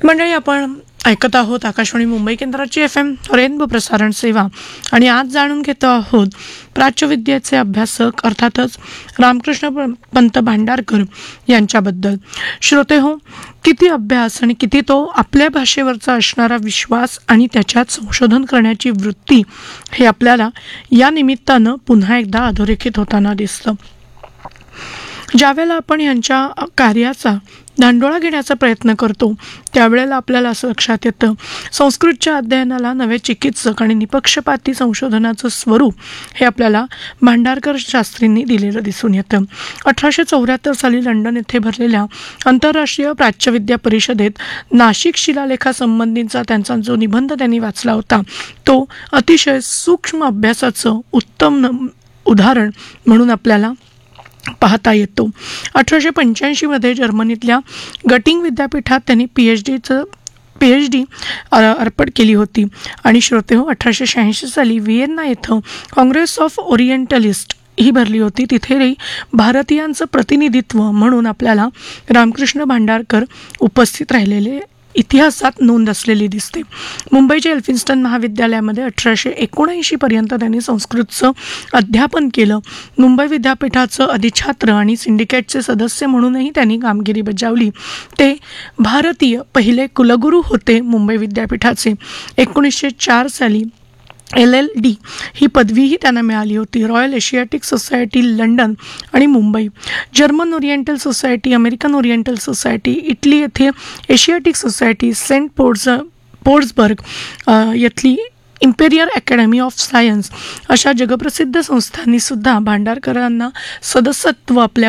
मंडळी, आपण ऐकत आहोत आकाशवाणी मुंबई केंद्राची FM रेनबो प्रसारण सेवा आणि आज जाणून घेतो आहोत प्राच्यविद्येचे अभ्यासक अर्थातच रामकृष्ण पंत भांडारकर यांच्याबद्दल. श्रोते हो, किती अभ्यास आणि किती तो आपल्या भाषेवरचा असणारा विश्वास आणि त्याच्यात संशोधन करण्याची वृत्ती हे आपल्याला या निमित्तानं पुन्हा एकदा अधोरेखित होताना दिसतं. ज्यावेळेला आपण यांच्या कार्याचा धांडोळा घेण्याचा प्रयत्न करतो त्यावेळेला आपल्याला असं लक्षात येतं, संस्कृतच्या अध्ययनाला नवे चिकित्सक आणि निपक्षपाती संशोधनाचं स्वरूप हे आपल्याला भांडारकर शास्त्रींनी दिलेलं दिसून येतं. 1874 साली लंडन येथे भरलेल्या आंतरराष्ट्रीय प्राच्यविद्या परिषदेत नाशिक शिलालेखासंबंधीचा त्यांचा जो निबंध त्यांनी वाचला होता तो अतिशय सूक्ष्म अभ्यासाचं उत्तम उदाहरण म्हणून आपल्याला पाहता येतो. 1885 मध्ये जर्मनीतल्या गटिंग विद्यापीठात त्यांनी PhD अर्पण केली होती आणि श्रोते हो, 1886 साली व्हिएन्ना येथे काँग्रेस ऑफ ओरिएंटलिस्ट ही भरली होती. तिथेही भारतीयांचं प्रतिनिधित्व म्हणून आपल्याला रामकृष्ण भांडारकर उपस्थित राहिलेले इतिहासात नोंद असलेली दिसते. मुंबईच्या एल्फिन्स्टन महाविद्यालयामध्ये 1879 पर्यंत त्यांनी संस्कृतचं अध्यापन केलं. मुंबई विद्यापीठाचं अधिछात्र आणि सिंडिकेटचे सदस्य म्हणूनही त्यांनी कामगिरी बजावली. ते भारतीय पहिले कुलगुरू होते मुंबई विद्यापीठाचे. 1904 साली LL.D. ही पदवीही त्यांना मिळाली होती. रॉयल एशियाटिक सोसायटी लंडन आणि Mumbai, German oriental society, American oriental society, Italy येथे Asiatic society, Saint पोर्ट्सबर्ग येथली imperial academy of science अशा जगप्रसिद्ध संस्थांनी सुद्धा भांडारकरांना सदस्यत्व आपल्या